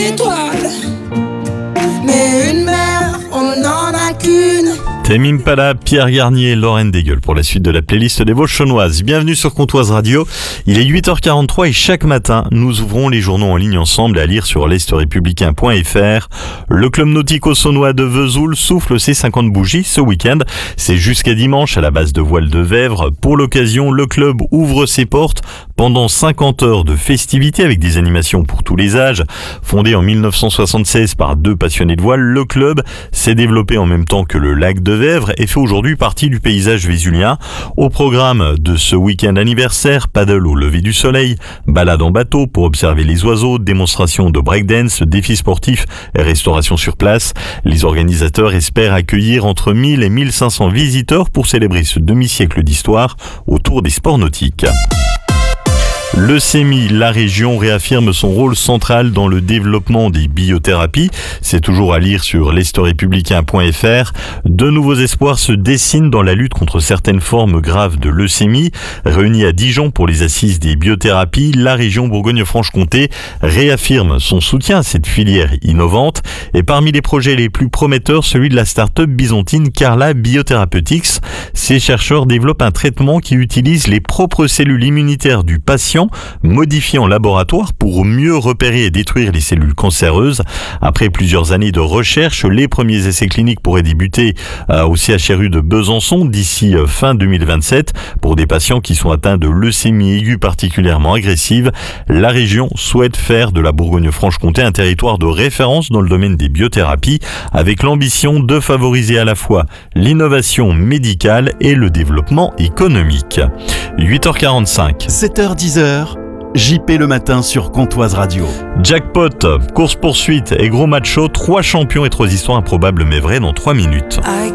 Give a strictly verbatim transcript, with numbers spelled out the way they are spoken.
étoiles. Mais une mère, on n'en a qu'une. Tame Impala, Pierre Garnier, Lauren Daigle pour la suite de la playlist des Vosges-Chaunoises. Bienvenue sur Comtoise Radio. Il est huit heures quarante-trois et chaque matin, nous ouvrons les journaux en ligne ensemble à lire sur l'est républicain point f r. Le club nautico-saunois de Vesoul souffle ses cinquante bougies ce week-end. C'est jusqu'à dimanche à la base de Voile de Vèvre. Pour l'occasion, le club ouvre ses portes pendant cinquante heures de festivités avec des animations pour tous les âges. Fondé en mille neuf cent soixante-seize par deux passionnés de voile, le club s'est développé en même temps que le lac de Vèvre et fait aujourd'hui partie du paysage vésulien. Au programme de ce week-end anniversaire, paddle au lever du soleil, balade en bateau pour observer les oiseaux, démonstration de breakdance, défis sportifs et restauration sur place. Les organisateurs espèrent accueillir entre mille et mille cinq cents visiteurs pour célébrer ce demi-siècle d'histoire autour des sports nautiques. Leucémie, la région réaffirme son rôle central dans le développement des biothérapies. C'est toujours à lire sur l'est républicain point f r. De nouveaux espoirs se dessinent dans la lutte contre certaines formes graves de leucémie. Réunie à Dijon pour les assises des biothérapies, la région Bourgogne-Franche-Comté réaffirme son soutien à cette filière innovante. Et parmi les projets les plus prometteurs, celui de la start-up byzantine Carla Biotherapeutics. Ces chercheurs développent un traitement qui utilise les propres cellules immunitaires du patient modifié en laboratoire pour mieux repérer et détruire les cellules cancéreuses. Après plusieurs années de recherche, les premiers essais cliniques pourraient débuter au C H R U de Besançon d'ici fin deux mille vingt-sept. Pour des patients qui sont atteints de leucémie aiguë particulièrement agressive, la région souhaite faire de la Bourgogne-Franche-Comté un territoire de référence dans le domaine des biothérapies, avec l'ambition de favoriser à la fois l'innovation médicale et le développement économique. huit heures quarante-cinq. sept heures dix heures. J P le matin sur Comtoise Radio. Jackpot, course-poursuite et gros macho, trois champions et trois histoires improbables mais vraies dans trois minutes. I